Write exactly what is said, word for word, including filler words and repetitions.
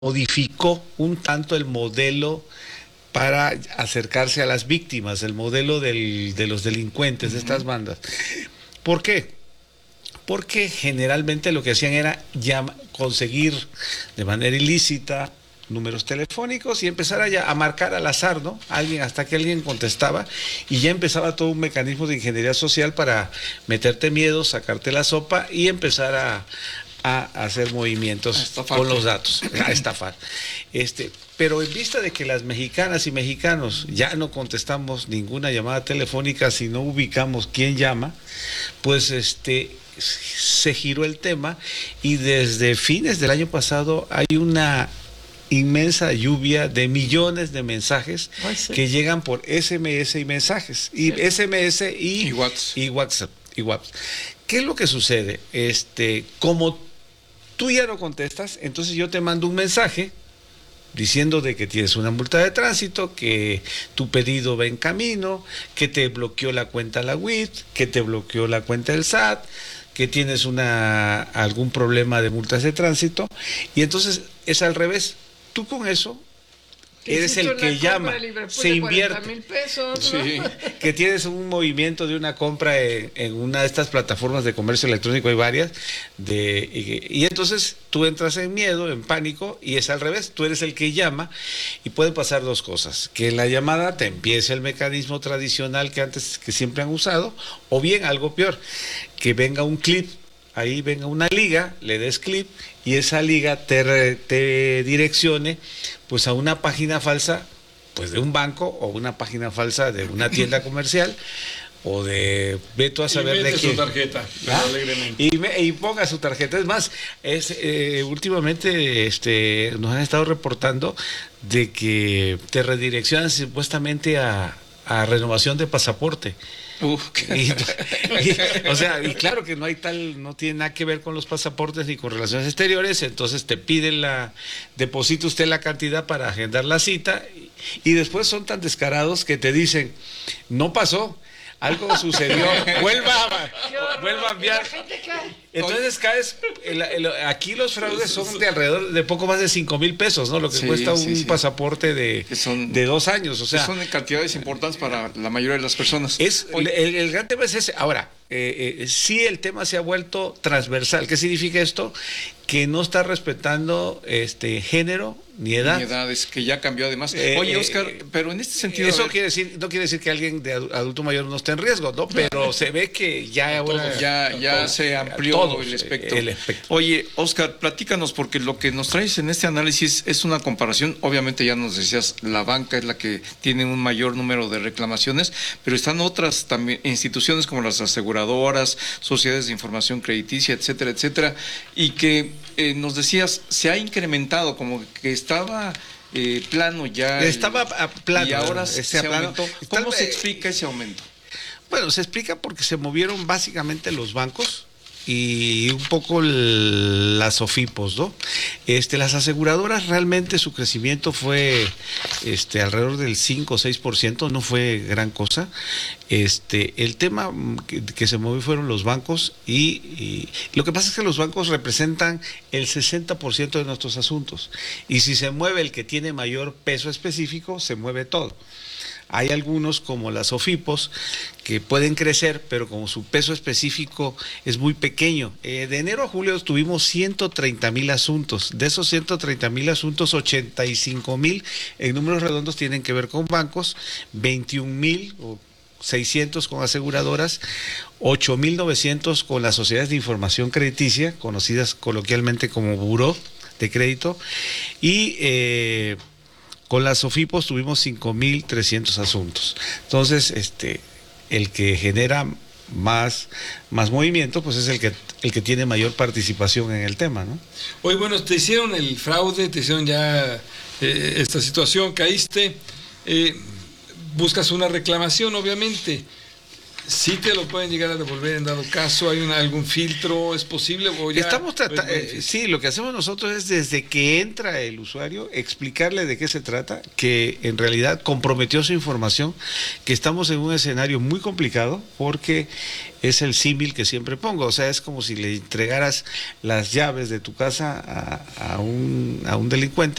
modificó un tanto el modelo para acercarse a las víctimas, el modelo del, de los delincuentes, uh-huh, de estas bandas. ¿Por qué? Porque generalmente lo que hacían era llam- conseguir de manera ilícita números telefónicos y empezar a, a marcar al azar, ¿no? Alguien, hasta que alguien contestaba, y ya empezaba todo un mecanismo de ingeniería social para meterte miedo, sacarte la sopa y empezar a, a hacer movimientos con los datos, a estafar. Este, pero en vista de que las mexicanas y mexicanos ya no contestamos ninguna llamada telefónica si no ubicamos quién llama, pues este se giró el tema y desde fines del año pasado hay una inmensa lluvia de millones de mensajes Ay, sí. que llegan por S M S y mensajes, y sí. S M S y, y, WhatsApp. y WhatsApp. Y WhatsApp. ¿Qué es lo que sucede? Este, como tú ya no contestas, entonces yo te mando un mensaje diciendo de que tienes una multa de tránsito, que tu pedido va en camino, que te bloqueó la cuenta la W I T, que te bloqueó la cuenta del S A T, que tienes una algún problema de multas de tránsito, y entonces es al revés. Tú con eso eres el que llama, se invierte, mil pesos, ¿no? Sí, que tienes un movimiento de una compra en, en una de estas plataformas de comercio electrónico, hay varias, de, y, y entonces tú entras en miedo, en pánico, y es al revés, tú eres el que llama, y pueden pasar dos cosas: que en la llamada te empiece el mecanismo tradicional que antes, que siempre han usado, o bien algo peor, que venga un clip, ahí venga una liga, le des clip y esa liga te, te direccione pues a una página falsa, pues de un banco, o una página falsa de una tienda comercial, o de ve tú a saber y de quién. Su tarjeta, ¿Ah? Y, me, y ponga su tarjeta. Es más, es eh, últimamente este, nos han estado reportando de que te redireccionan supuestamente a, a renovación de pasaporte. Uf, y, y, o sea, y claro que no hay tal, no tiene nada que ver con los pasaportes ni con relaciones exteriores, entonces te piden la, deposita usted la cantidad para agendar la cita, y, y después son tan descarados que te dicen, no pasó, algo sucedió, vuelva a, vuelva a enviar. Entonces caes, el, el, aquí los fraudes son de alrededor de poco más de cinco mil pesos, ¿no? Lo que sí, cuesta un sí, sí. pasaporte de, son, de dos años, o sea. Son cantidades importantes para la mayoría de las personas. Es, el, el gran tema es ese. Ahora, eh, eh, sí el tema se ha vuelto transversal. ¿Qué significa esto? Que no está respetando este género ni edad. Ni edades, que ya cambió además. Eh, Oye, Oscar, eh, pero en este sentido... Eso quiere decir, no quiere decir que alguien de adulto mayor no esté en riesgo, ¿no? Pero se ve que ya ahora... Ya, ya todo, se amplió todo el espectro. el espectro. Oye, Oscar, platícanos, porque lo que nos traes en este análisis es una comparación. Obviamente ya nos decías, la banca es la que tiene un mayor número de reclamaciones, pero están otras también instituciones como las aseguradoras, sociedades de información crediticia, etcétera, etcétera, y que eh, nos decías, se ha incrementado, como que estaba eh, plano ya. Estaba a plano. Y ahora se, se plano. aumentó. ¿Cómo Está, se explica ese aumento? Bueno, se explica porque se movieron básicamente los bancos y un poco el, las OFIPOS, ¿no? Este, las aseguradoras realmente su crecimiento fue este, alrededor del cinco o seis por ciento, no fue gran cosa. Este, el tema que, que se movió fueron los bancos y, y lo que pasa es que los bancos representan el sesenta por ciento de nuestros asuntos y si se mueve el que tiene mayor peso específico, se mueve todo. Hay algunos como las OFIPOS que pueden crecer, pero como su peso específico es muy pequeño. Eh, de enero a julio tuvimos ciento treinta mil asuntos. De esos ciento treinta mil asuntos, ochenta y cinco mil en números redondos tienen que ver con bancos, veintiún mil o seiscientos con aseguradoras, ocho mil novecientos con las sociedades de información crediticia, conocidas coloquialmente como buró de crédito, y... Eh, con las OFIPOS tuvimos cinco mil trescientos asuntos. Entonces, este, el que genera más, más movimiento, pues es el que, el que tiene mayor participación en el tema, ¿no? Oye, bueno, te hicieron el fraude, te hicieron ya eh, esta situación, caíste, eh, buscas una reclamación, obviamente. ¿Sí te lo pueden llegar a devolver en dado caso? ¿Hay una, algún filtro? ¿Es posible? O ya Estamos tratando, no es muy eh, sí, lo que hacemos nosotros es desde que entra el usuario explicarle de qué se trata, que en realidad comprometió su información, que estamos en un escenario muy complicado porque es el símil que siempre pongo, o sea, es como si le entregaras las llaves de tu casa a, a un, a un delincuente